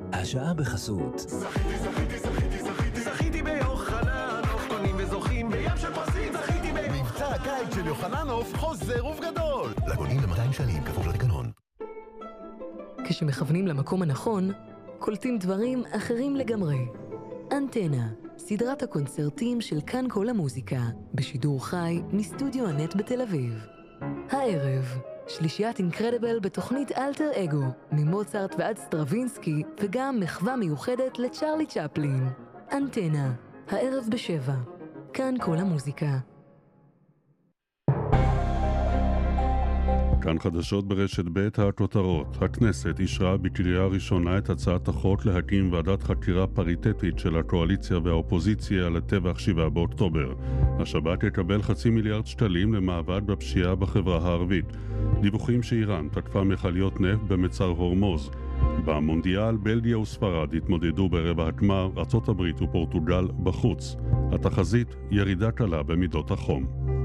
השעה בחסות. זכיתי ביוחננוף, קונים וזוכים בים של פרסים, זכיתי מבצע הקיץ של יוחננוף חוזר ובגדול. לקונים ל-200 שקלים כפוף לתקנון. כשמכוונים למקום הנכון, קולטים דברים אחרים לגמרי. אנטנה, סדרת הקונצרטים של כאן כל המוזיקה, בשידור חי מסטודיו הנט בתל אביב. הערב, שלישיית אינקרדיבל בתוכנית אלטר אגו, ממוצרט ועד סטרווינסקי, וגם מחווה מיוחדת לצ'רלי צ'פלין. אנטנה, הערב ב7. כאן כל המוזיקה. כאן חדשות ברשת ב' הכותרות. הכנסת אישרה בקריאה ראשונה את הצעת החוק להקים ועדת חקירה פריטטית של הקואליציה והאופוזיציה לטבח 7 באוקטובר. השב"כ יקבל 500 מיליון שקלים למאבק בפשיעה בחברה הערבית. דיווחים שאיראן תקפה מכליות נפט במצר הורמוז. במונדיאל בלגיה וספרד התמודדו ברבע הגמר, ארצות הברית ופורטוגל בחוץ. התחזית ירידה קלה במידות החום.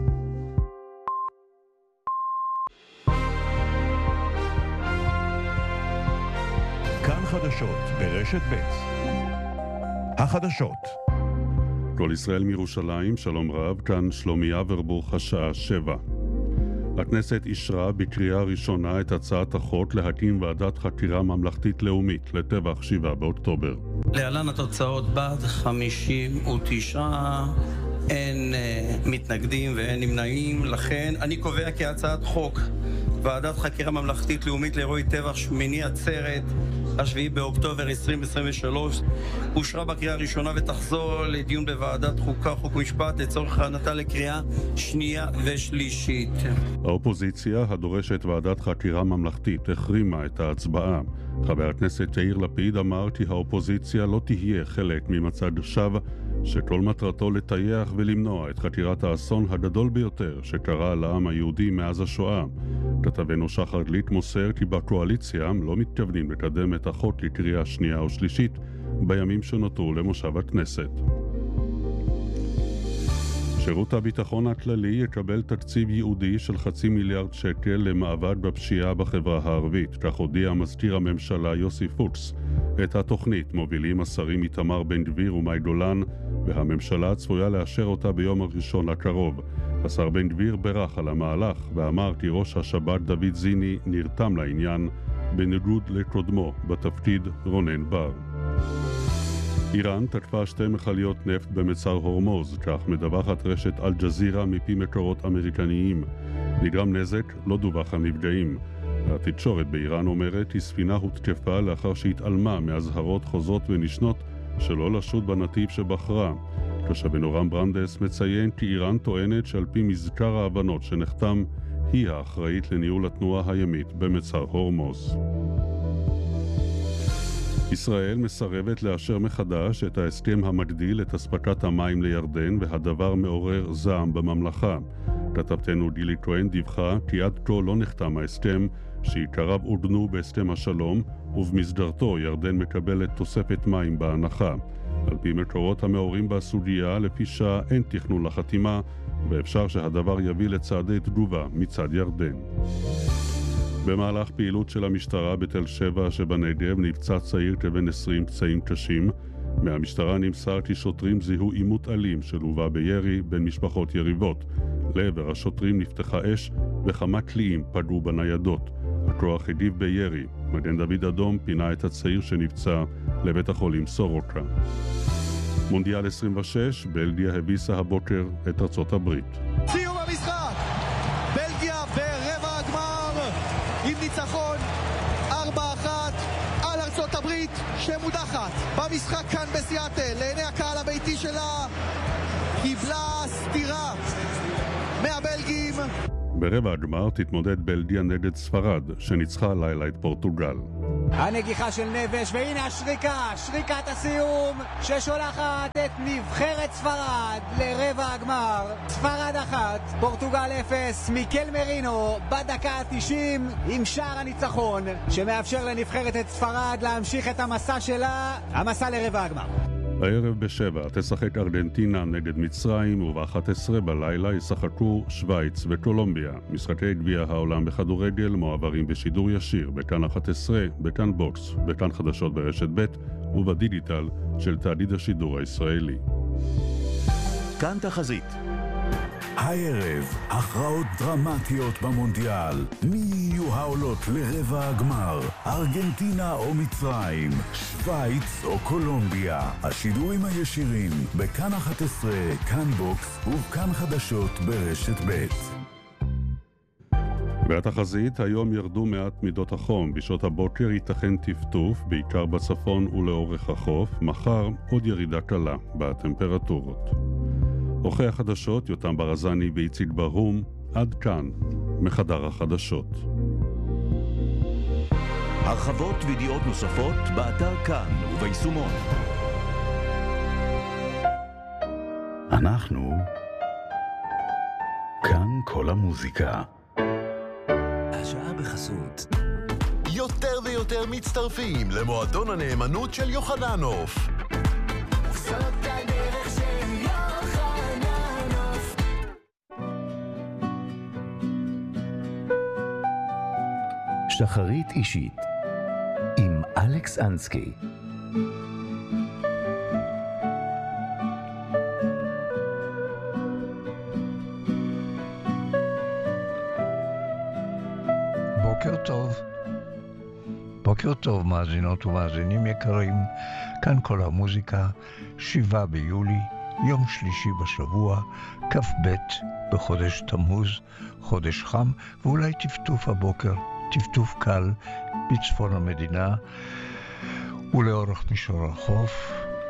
כאן חדשות ברשת ב'. החדשות. כל ישראל מירושלים, שלום רב, כאן שלומי אברבוך, השעה 7. הכנסת אישרה בקריאה ראשונה את הצעת החוק להקים ועדת חקירה ממלכתית לאומית לטבח 7 באוקטובר. להלן התוצאות: בעד 59, אין מתנגדים ואין נמנעים. לכן אני קובע כי הצעת חוק ועדת חקירה ממלכתית לאומית לאירועי טבח שמיני עצרת 7 באוקטובר 2023 אושרה בקריאה הראשונה ותחזור לדיון בוועדת חוקה חוק ומשפט לצורך הכנתה לקריאה שנייה ושלישית. האופוזיציה הדורשת ועדת חקירה ממלכתית החרימה את ההצבעה. חבר הכנסת יאיר לפיד אמר כי האופוזיציה לא תהיה חלק ממצג שווא שכל מטרתו לטייח ולמנוע את חקירת האסון הגדול ביותר שקרה לעם היהודי מאז השואה. כתבנו שחר גליק מוסר כי בקואליציה לא מתכוונים לקדם את החוק לקריאה שנייה או שלישית בימים שנותרו למושב הכנסת. שירות הביטחון הכללי יקבל תקציב ייעודי של 500 מיליון שקל למאבק בפשיעה בחברה הערבית, כך הודיע מזכיר הממשלה יוסי פוקס. את התוכנית מובילים השרים איתמר בן גביר ומאי גולן, והממשלה צפויה לאשר אותה ביום הראשון הקרוב. השר בן גביר ברך על המהלך ואמר כי ראש השב"כ דוד זיני נרתם לעניין, בניגוד לקודמו בתפקיד רונן בר. איראן תקפה 2 מכליות נפט במצר הורמוז, כך מדווחת רשת אל-ג'זירה מפי מקורות אמריקניים. נגרם נזק, לא דווח על נפגעים. התקשורת באיראן אומרת כי ספינה הותקפה לאחר שהתעלמה מאזהרות חוזרות ונשנות שלא לשוט בנתיב שבחרה. תושבנו רם ברנדס מציין כי איראן טוענת שעל פי מזכר ההבנות שנחתם, היא האחראית לניהול התנועה הימית במצר הורמוז. ישראל מסרבת לאשר מחדש את ההסכם המגדיל את אספקת המים לירדן, והדבר מעורר זעם בממלכה. כתבתנו גילי כהן דיווחה כי עד כה לא נחתם ההסכם שעיקריו עוגנו בהסכם השלום, ובמסגרתו ירדן מקבלת תוספת מים בהנחה. על פי מקורות המעורים בסוגיה, לפי שעה אין תכנון לחתימה, ואפשר שהדבר יביא לצעדי תגובה מצד ירדן. במהלך פעילות של המשטרה בתל שבע שבנגב נפצע צעיר כבן 20 פצעים קשים. מהמשטרה נמסר כי שוטרים זיהו עימות אלים שלווה בירי בין משפחות יריבות. לעבר השוטרים נפתחה אש וכמה קליעים פגעו בניידות. הכוח הגיב בירי. מגן דוד אדום פינה את הצעיר שנפצע לבית החולים סורוקה. מונדיאל 26, בלגיה הביסה הבוקר את ארצות הברית. סיום המשחק! בלגיה ברבע הגמר עם ניצחון 4-1 על ארצות הברית שמודחת במשחק כאן בסיאטל. לעיני הקהל הביתי שלה קיבלה סתירה מהבלגים. ברבע הגמר תתמודד בלגיה נגד ספרד שניצחה לילה את פורטוגל. הנגיחה של נבש, והנה השריקה, שריקת הסיום ששולחת את נבחרת ספרד לרבע הגמר. ספרד 1, פורטוגל 0, מיקל מרינו בדקה ה-90 עם שער הניצחון שמאפשר לנבחרת את ספרד להמשיך את המסע שלה, המסע לרבע הגמר. הערב ב-7 תשחק ארגנטינה נגד מצרים, וב-11 בלילה ישחקו שוויץ וקולומביה. משחקי גביע העולם בכדורגל מועברים בשידור ישיר בכאן 11, בכאן בוקס, בכאן חדשות ברשת ב' ובדיגיטל של תאגיד השידור הישראלי. כאן תחזית. הערב, הכרעות דרמטיות במונדיאל. מי יהיו העולות לרבע הגמר? ארגנטינה או מצרים? שוויץ או קולומביה? השידורים הישירים בכאן 11, כאן בוקס וכאן חדשות ברשת ב'. בתחזית, היום ירדו מעט מידות החום. בשעות הבוקר ייתכן טפטוף, בעיקר בצפון ולאורך החוף. מחר עוד ירידה קלה בטמפרטורות. עורכי החדשות יותם ברזני ואיציק ברהום. עד כאן מחדר החדשות. הרחבות וידיעות נוספות באתר כאן וביישומון. אנחנו כאן כל המוזיקה. השעה בחסות. יותר ויותר מצטרפים למועדון הנאמנות של יוחננוף. זאת הדרך של יוחננוף. שחרית אישית עם אלכס אנסקי. בוקר טוב מאזינות ומאזינים יקרים, כאן כל המוזיקה, 7 ביולי, יום שלישי בשבוע, כ"ב בחודש תמוז, חודש חם, ואולי טפטוף הבוקר, טפטוף קל בצפון המדינה ולאורך מישור החוף.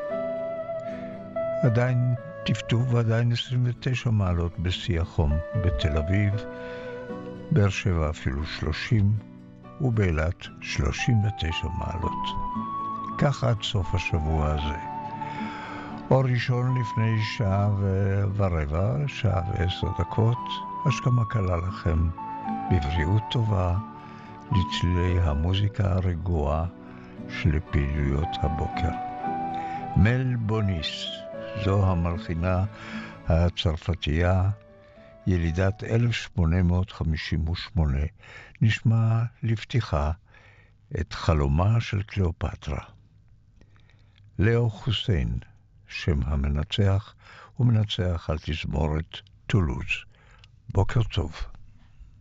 עדיין טפטוף ועדיין 29 מעלות בשיא החום בתל אביב, באר שבע אפילו 30, ובאילת 39 מעלות. כך עד סוף השבוע הזה. אור ראשון לפני שעה ורבע, שעה ו10 דקות, השכמה קלה לכם בבריאות טובה, לצלילי המוזיקה הרגועה של פעילויות הבוקר. מל בוניס, זו המלחינה הצרפתייה, ילידת 1858, נשמע לפתיחה את חלומה של קליאופטרה. לאו חוסיין, שם המנצח, ומנצח על תזמורת טולוז. בוקר טוב.